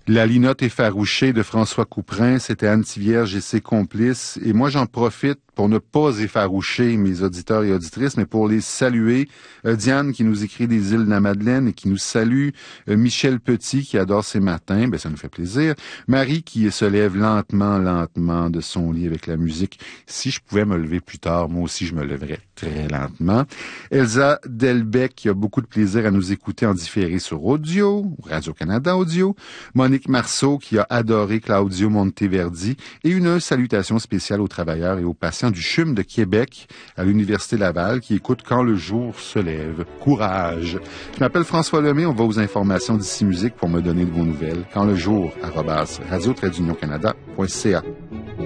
La linotte effarouchée de François Couperin, c'était Anne Tivierge et ses complices. Et moi, j'en profite pour ne pas effaroucher mes auditeurs et auditrices, mais pour les saluer. Diane qui nous écrit des îles de la Madeleine et qui nous salue. Michel Petit qui adore ses matins, ça nous fait plaisir. Marie qui se lève lentement de son lit avec la musique. Si je pouvais me lever plus tard, moi aussi je me leverais très lentement. Elsa Delbecq qui a beaucoup de plaisir à nous écouter en différé sur Audio, Radio-Canada Audio. Monique Marceau qui a adoré Claudio Monteverdi et une salutation spéciale aux travailleurs et aux patients du CHUM de Québec à l'Université Laval qui écoutent Quand le jour se lève. Courage! Je m'appelle François Lemay, on va aux informations d'ici musique pour me donner de vos nouvelles. Quand le jour, @radio-canada.ca.